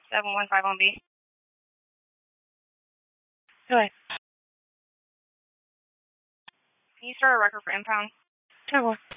7151B. Go ahead. Can you start a record for impound? 10-4.